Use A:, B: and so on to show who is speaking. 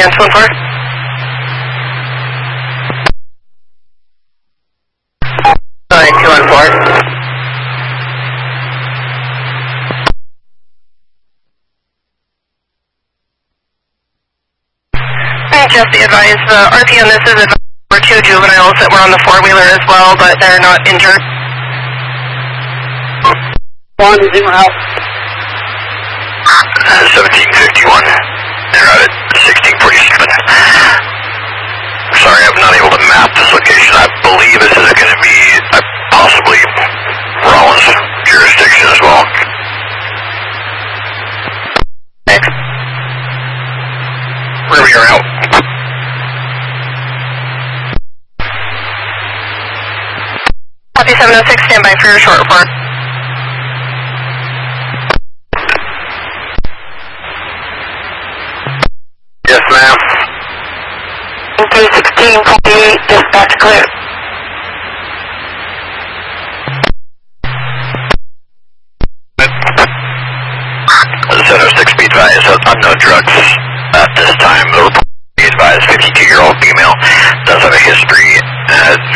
A: again, 214. Alright, 214. Just be advised, the RP on this is for 2 juveniles that were on the 4-wheeler as well, but they're not injured.
B: 1 zoom out.
C: 1751. They're out at 1647. Sorry, I'm not able to map this location. I believe this is going to be possibly Rollins jurisdiction as well.
A: Thanks.
C: Where we are out.
A: Copy 706, stand by for your short report.
C: Yes, ma'am.
A: K1648, dispatch clear.
C: Center 6 be advised, unknown drugs at this time. The report be advised, 52-year-old female, does have a history,